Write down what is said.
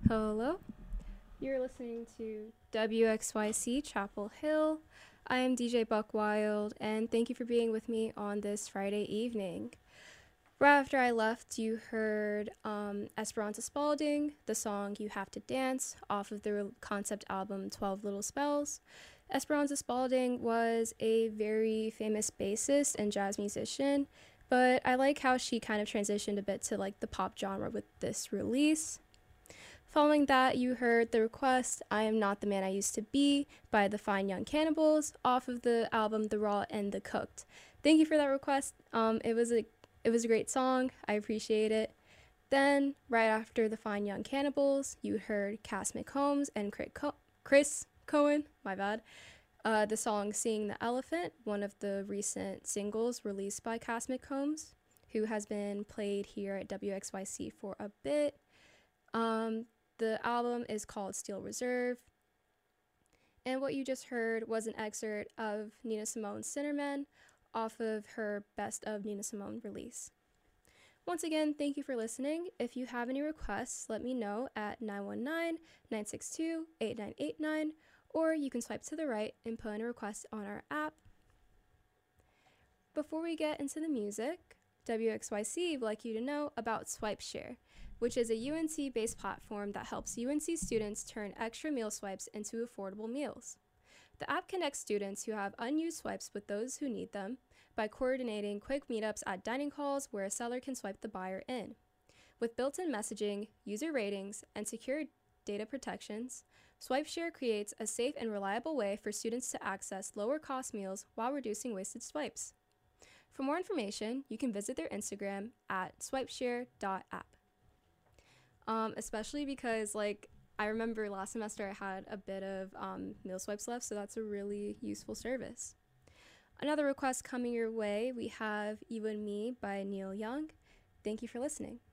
Hello, you're listening to WXYC Chapel Hill. I am DJ Buck Wild, and thank you for being with me on this Friday evening. Right after I left, you heard Esperanza Spalding, the song You Have to Dance, off of the concept album 12 Little Spells. Esperanza Spalding was a very famous bassist and jazz musician, but I like how she kind of transitioned a bit to like the pop genre with this release. Following that, you heard the request I Am Not the Man I Used to Be by the Fine Young Cannibals off of the album The Raw and the Cooked. Thank you for that request. It was a great song. I appreciate it. Then, right after the Fine Young Cannibals, you heard Cass McCombs and Chris Cohen, my bad. The song Seeing the Elephant, one of the recent singles released by Cass McCombs, who has been played here at WXYC for a bit. The album is called Steel Reserve. And what you just heard was an excerpt of Nina Simone's Sinnerman off of her Best of Nina Simone release. Once again, thank you for listening. If you have any requests, let me know at 919-962-8989, or you can swipe to the right and put in a request on our app. Before we get into the music, WXYC would like you to know about SwipeShare, which is a UNC-based platform that helps UNC students turn extra meal swipes into affordable meals. The app connects students who have unused swipes with those who need them by coordinating quick meetups at dining halls where a seller can swipe the buyer in. With built-in messaging, user ratings, and secure data protections, SwipeShare creates a safe and reliable way for students to access lower-cost meals while reducing wasted swipes. For more information, you can visit their Instagram at swipeshare.app. Especially because I remember last semester I had a bit of meal swipes left, so that's a really useful service. Another request coming your way, we have You and Me by Neil Young. Thank you for listening.